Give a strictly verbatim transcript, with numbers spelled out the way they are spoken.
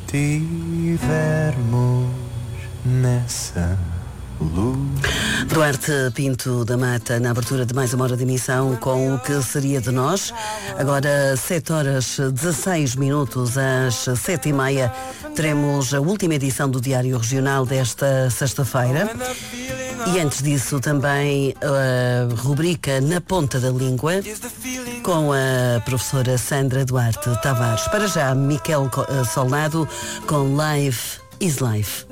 estivermos nessa luz. Duarte Pinto da Mata, na abertura de mais uma hora de emissão com O Que Seria de Nós. Agora sete horas dezasseis minutos, às sete e meia, teremos a última edição do Diário Regional desta sexta-feira. E antes disso também a rubrica Na Ponta da Língua com a professora Sandra Duarte Tavares. Para já, Miquel Solnado com Life is Life.